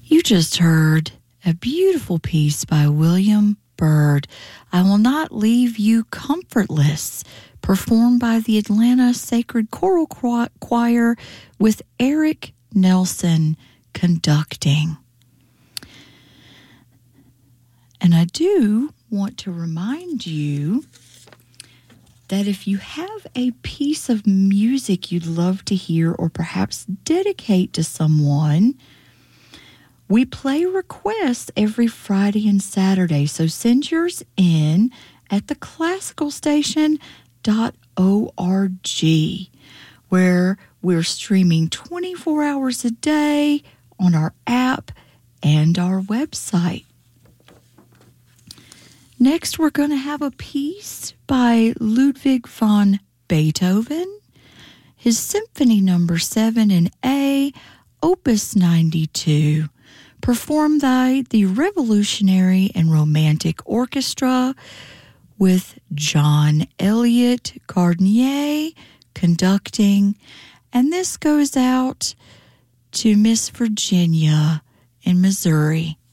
You just heard a beautiful piece by William Byrd, I Will Not Leave You Comfortless, performed by the Atlanta Sacred Choral Choir with Eric Nelson conducting. And I do want to remind you that if you have a piece of music you'd love to hear or perhaps dedicate to someone, we play requests every Friday and Saturday, so send yours in at theclassicalstation.org, where we're streaming 24 hours a day on our app and our website. Next, we're going to have a piece by Ludwig van Beethoven, his Symphony No. 7 in A, Opus 92, performed by the Revolutionary and Romantic Orchestra with John Elliott Gardner conducting. And this goes out to Miss Virginia in Missouri.